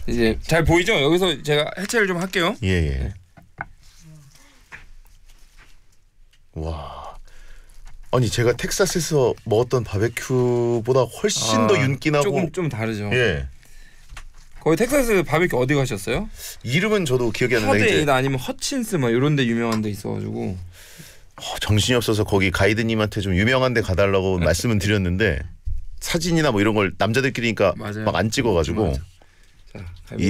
이제 잘 보이죠? 여기서 제가 해체를 좀 할게요. 예. 네. 와. 아니 제가 텍사스에서 먹었던 바베큐보다 훨씬 더 윤기나고 조금 좀 다르죠. 예. 거기 텍사스 바베큐 어디 가셨어요? 이름은 저도 기억이 안 나는데 허데이나 아니면 허친스 막 이런 데 유명한 데 있어가지고 정신이 없어서 거기 가이드님한테 좀 유명한 데 가달라고 말씀은 드렸는데 사진이나 뭐 이런 걸 남자들끼리니까 막 안 찍어가지고 자,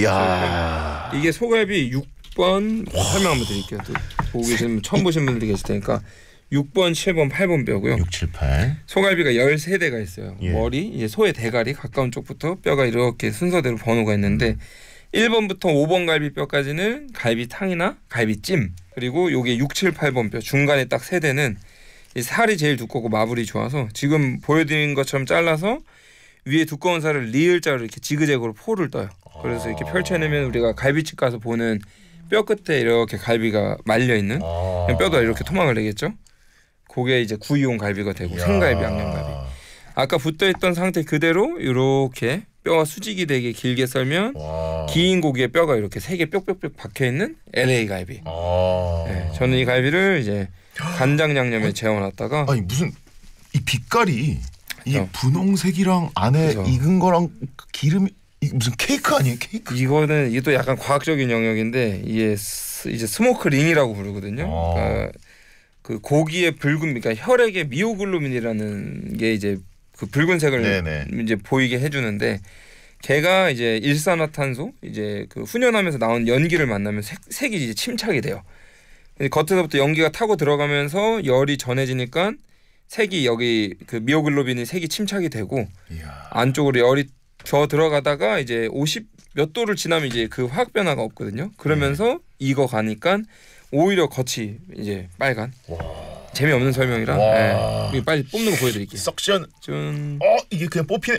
이야 이게 소갈비 6번 설명 한번 드릴게요. 또 보고 계신 처음 보신 분들이 계실 테니까 6번, 7번, 8번 뼈고요. 6, 7, 8 소갈비가 13대가 있어요. 예. 머리, 이제 소의 대가리 가까운 쪽부터 뼈가 이렇게 순서대로 번호가 있는데 1번부터 5번 갈비뼈까지는 갈비탕이나 갈비찜, 그리고 요게 6, 7, 8번 뼈 중간에 딱 3대는 이 살이 제일 두껍고 마블이 좋아서 지금 보여드린 것처럼 잘라서 위에 두꺼운 살을 리을자로 이렇게 지그재그로 포를 떠요. 그래서 이렇게 펼쳐내면 우리가 갈비집 가서 보는 뼈 끝에 이렇게 갈비가 말려있는 뼈가 이렇게 토막을 내겠죠. 그게 이제 구이용 갈비가 되고 생갈비, 양념갈비. 아까 붙어있던 상태 그대로 이렇게 뼈가 수직이 되게 길게 썰면 긴 고기에 뼈가 이렇게 3개 뾱뾱뾱 박혀있는 LA 갈비. 네, 저는 이 갈비를 이제 간장 양념에 재워놨다가 아니 무슨 이 빛깔이 이 분홍색이랑 안에 익은 거랑 기름이 무슨 케이크 아니에요? 케이크? 이게 또 약간 과학적인 영역인데 이게 이제 스모크 링이라고 부르거든요. 그러니까 그 고기의 붉은, 그러니까 혈액의 미오글로빈이라는 게 이제 그 붉은색을 네네. 이제 보이게 해주는데, 걔가 이제 일산화탄소, 이제 그 훈연하면서 나온 연기를 만나면 색이 이제 침착이 돼요. 겉에서부터 연기가 타고 들어가면서 열이 전해지니까 색이 여기 그 미오글로빈이 색이 침착이 되고 안쪽으로 열이 더 들어가다가 이제 50 몇 도를 지나면 이제 그 화학 변화가 없거든요. 그러면서 익어 가니까 오히려 겉이 이제 빨간. 재미없는 설명이라 네. 빨리 뽑는 거 보여드릴게요. 석션. 이게 그냥 뽑히네.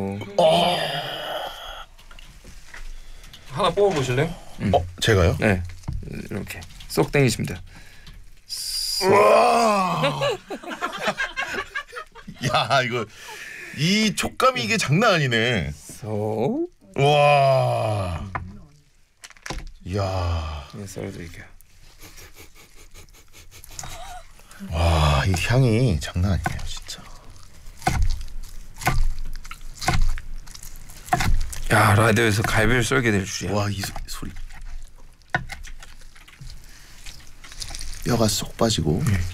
하나 뽑아보실래요? 제가요? 네, 이렇게 쏙 당기시면 돼요. 야 이거 이 촉감이 이게 장난 아니네. 와. 야. 네, 썰어드릴게요. 와, 이 향이 장난 아니에요, 진짜. 야, 라디오에서 갈비를 썰게 될 줄이야. 와, 이 소리. 뼈가 쏙 빠지고